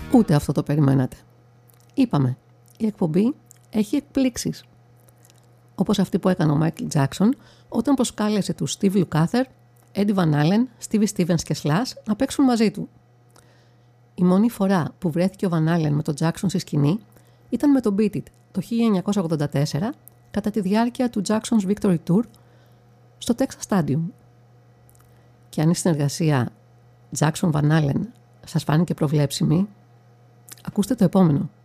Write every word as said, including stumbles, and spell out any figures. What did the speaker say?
Ούτε αυτό το περιμένατε. Είπαμε, η εκπομπή έχει εκπλήξεις. Όπως αυτή που έκανε ο Μάικλ Τζάκσον όταν προσκάλεσε τους Steve Lukather, Eddie Van Halen, Stevie Stevens και Slash να παίξουν μαζί του. Η μόνη φορά που βρέθηκε ο Van Halen με τον Jackson στη σκηνή ήταν με τον Beat It το χίλια εννιακόσια ογδόντα τέσσερα κατά τη διάρκεια του Jackson's Victory Tour στο Texas Stadium. Και αν η συνεργασία Jackson-Van Halen σας φάνηκε προβλέψιμη, ακούστε το επόμενο.